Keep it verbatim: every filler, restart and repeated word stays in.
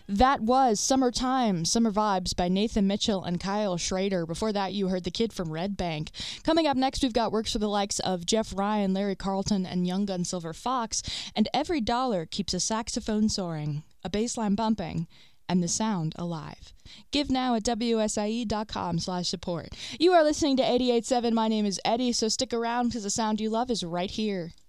That was Summertime, Summer Vibes by Nathan Mitchell and Kyle Schrader. Before that, you heard The Kid from Red Bank. Coming up next, we've got works for the likes of Jeff Ryan, Larry Carlton, and Young Gun Silver Fox. And Every Dollar Keeps a Saxophone Soaring, a bassline bumping, and the sound alive. Give now at W S I E dot com slash support. You are listening to eighty-eight point seven. My name is Eddie, so stick around because the sound you love is right here.